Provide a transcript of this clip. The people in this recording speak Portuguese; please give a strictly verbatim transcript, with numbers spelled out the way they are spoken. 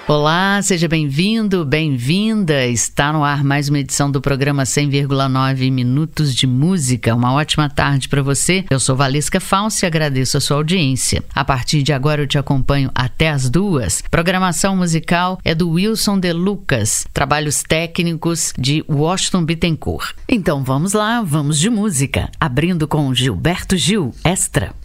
Olá, seja bem-vindo, bem-vinda. Está no ar mais uma edição do programa cem vírgula nove Minutos de Música. Uma ótima tarde para você. Eu sou Valesca Falsi e agradeço a sua audiência. A partir de agora eu te acompanho até as duas. Programação musical é do Wilson De Lucas. Trabalhos técnicos de Washington Bittencourt. Então vamos lá, vamos de música. Abrindo com Gilberto Gil, Extra.